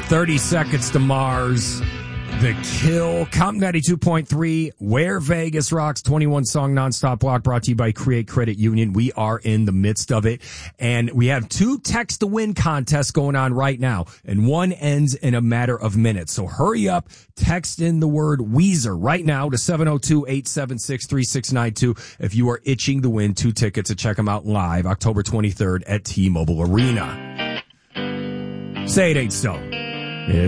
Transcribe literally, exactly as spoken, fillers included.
thirty Seconds to Mars, The Kill, Comp ninety-two point three, Where Vegas Rocks, twenty-one song nonstop block brought to you by Create Credit Union. We are in the midst of it, and we have two text to win contests going on right now, and one ends in a matter of minutes. So hurry up, text in the word Weezer right now to seven oh two, eight seven six, three six nine two if you are itching to win two tickets to check them out live October twenty-third at T-Mobile Arena. Say it ain't so.